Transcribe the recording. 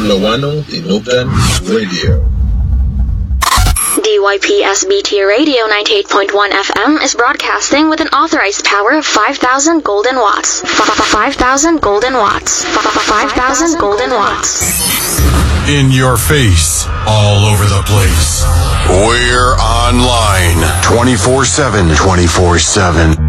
Lawano Inugan Radio. DYPSBT Radio 98.1 FM is broadcasting with an authorized power of 5,000 golden watts. 5,000 golden watts. 5,000 golden watts. In your face, all over the place. We're online 24/7. 24/7.